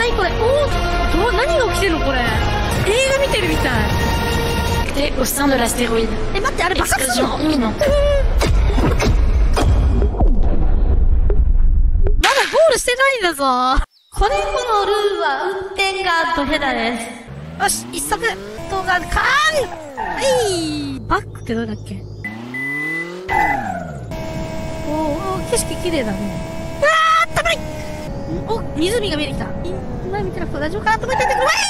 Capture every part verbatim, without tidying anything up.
何これ、おー、ど、何が起きてるのこれ。映画見てるみたい。 T'es au sein de l'astéroïde. え、待って、あれ爆発するの？ Explosion imminente. まだゴールしてないんだぞ。これこのルールは運転がドヘダです。よし、一足動画かーん。はい。バックってどれだっけ？おー、おー、景色綺麗だね。あー、たまりお、湖が見えてきた。前見てなくて大丈夫かなと思っててくるわい。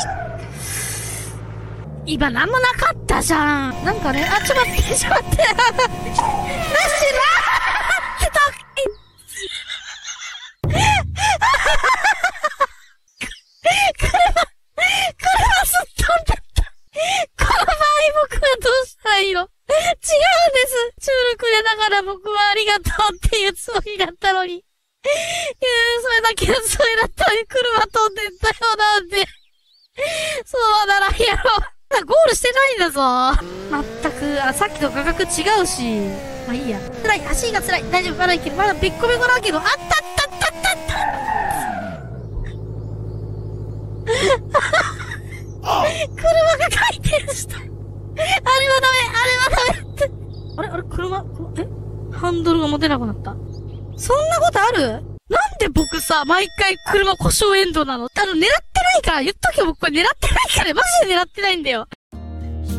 今なんもなかったじゃん。なんかね、あ、ちょっと待って、ちょっと待って。なしなーってた。すっ飛んじゃった。この場合僕はどうしたらいいの？違うんです。チュールくれながら僕はありがとうっていうつもりだったのに。いやそれだけのつもりだったのに車飛んでったよなんで。そうならんやろ。ゴールしてないんだぞ。まったく、あ、さっきと価格違うし。まあいいや。辛い。足が辛い。大丈夫。まだいける。まだべっこべこだけど。あったったったったった。車が回転した。あれはダメ、あれはダメって。あれあれ車、えハンドルが持てなくなった。そんなことある？なんで僕さ、毎回車故障エンドなの？あの、狙ってないから言っとけよ、僕これ狙ってないから、マジで狙ってないんだよ。